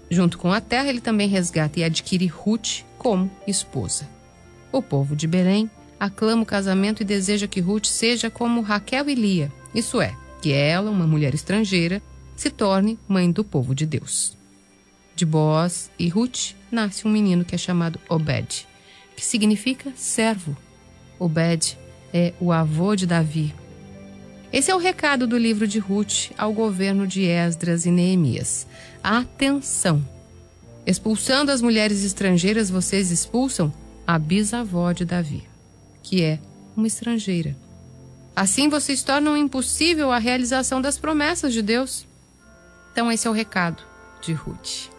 Junto com a terra, ele também resgata e adquire Ruth como esposa. O povo de Belém aclama o casamento e deseja que Ruth seja como Raquel e Lia, isso é, que ela, uma mulher estrangeira, se torne mãe do povo de Deus. De Boaz e Ruth nasce um menino que é chamado Obed, que significa servo. Obed é o avô de Davi. Esse é o recado do livro de Ruth ao governo de Esdras e Neemias. Atenção! Expulsando as mulheres estrangeiras, vocês expulsam a bisavó de Davi, que é uma estrangeira. Assim vocês tornam impossível a realização das promessas de Deus. Então esse é o recado de Ruth.